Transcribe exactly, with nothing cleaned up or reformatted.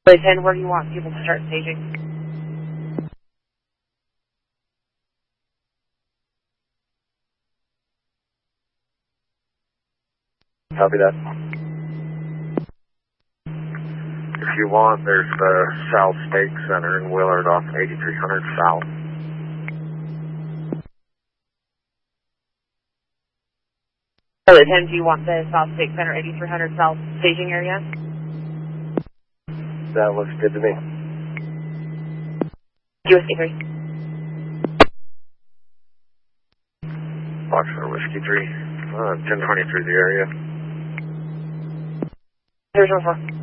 ten, where do you want people to start staging? Copy that. If you want, there's the South State Center in Willard off eighty-three hundred South. Pilot ten, do you want the South State Center eighty-three hundred South staging area? That looks good to me. U S A three. Foxtrot Whiskey three, uh, ten twenty through the area. There's one four.